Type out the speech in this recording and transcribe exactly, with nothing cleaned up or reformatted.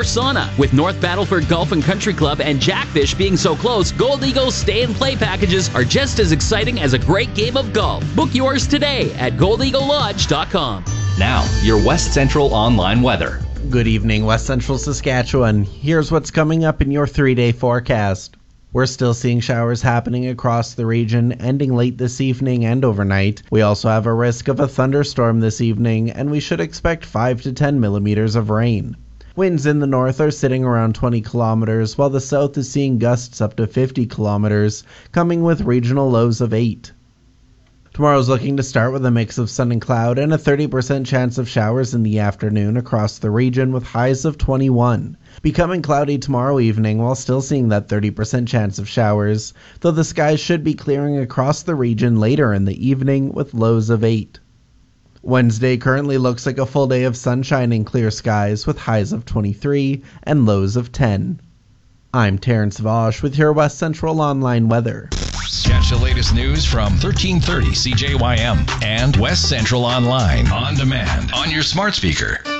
sauna. With North Battleford Golf and Country Club and Jackfish being so close, Gold Eagle's stay and play packages are just as exciting as a great game of golf. Book yours today at gold eagle lodge dot com. Now, your West Central online weather. Good evening, West Central Saskatchewan. Here's what's coming up in your three-day forecast. We're still seeing showers happening across the region, ending late this evening and overnight. We also have a risk of a thunderstorm this evening, and we should expect five to ten millimeters of rain. Winds in the north are sitting around twenty kilometers, while the south is seeing gusts up to fifty kilometers, coming with regional lows of eight. Tomorrow's looking to start with a mix of sun and cloud and a thirty percent chance of showers in the afternoon across the region with highs of twenty-one. Becoming cloudy tomorrow evening while still seeing that thirty percent chance of showers, though the skies should be clearing across the region later in the evening with lows of eight. Wednesday currently looks like a full day of sunshine and clear skies with highs of twenty-three and lows of ten. I'm Terrence Vosch with your West Central Online weather. Catch the latest news from thirteen thirty C J Y M and West Central Online on demand on your smart speaker.